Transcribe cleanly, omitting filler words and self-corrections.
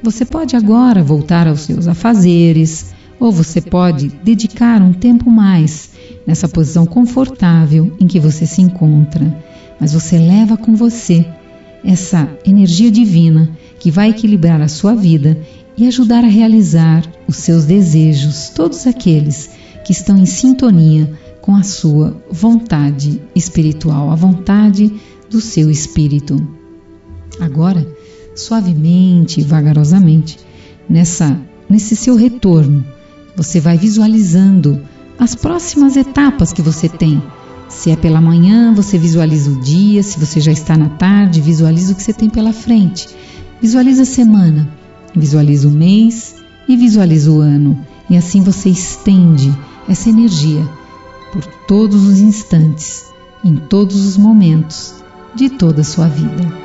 Você pode agora voltar aos seus afazeres, ou você pode dedicar um tempo mais nessa posição confortável em que você se encontra. Mas você leva com você essa energia divina que vai equilibrar a sua vida e ajudar a realizar os seus desejos, todos aqueles que estão em sintonia com a sua vontade espiritual, a vontade do seu espírito. Agora, suavemente e vagarosamente, nesse seu retorno, você vai visualizando as próximas etapas que você tem. Se é pela manhã, você visualiza o dia. Se você já está na tarde, visualiza o que você tem pela frente. Visualiza a semana, visualiza o mês e visualiza o ano. E assim você estende essa energia por todos os instantes, em todos os momentos de toda a sua vida.